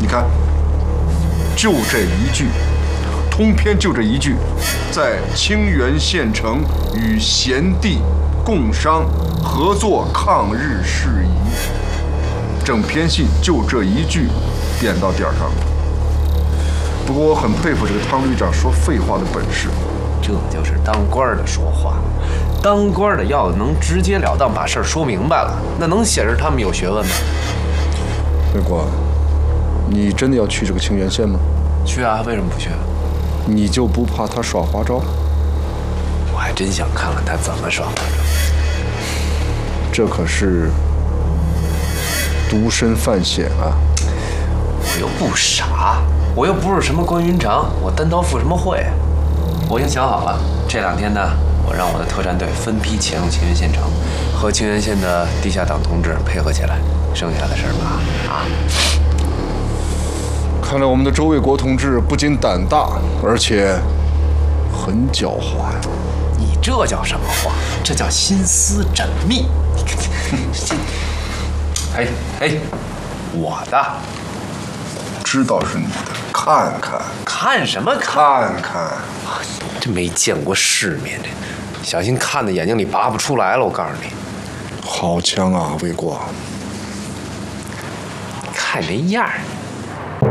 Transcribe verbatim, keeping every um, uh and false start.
你看，就这一句，通篇就这一句，在清源县城与贤弟共商合作抗日事宜，整篇信就这一句点到点上。不过我很佩服这个汤旅长说废话的本事。 这就是当官的说话，当官的要能直截了当把事儿说明白了，那能显示他们有学问吗？ 魏国，你真的要去这个清源县吗？ 去啊，为什么不去？ 你就不怕他耍花招？ 我还真想看看他怎么耍花招。 这可是独身犯险啊！ 我又不傻，我又不是什么关云长，我单刀赴什么会？我已经想好了，这两天呢，我让我的特战队分批潜入清源县城，和清源县的地下党同志配合起来，剩下的事儿吧，啊！ 看来我们的周卫国同志不仅胆大，而且很狡猾呀。 你这叫什么话？这叫心思缜密。哎哎，我的， 知道是你的，看看看什么看？ 看看， 这没见过世面，这小心看的眼睛里拔不出来了。我告诉你， 好枪啊，卫国！ 看这样儿。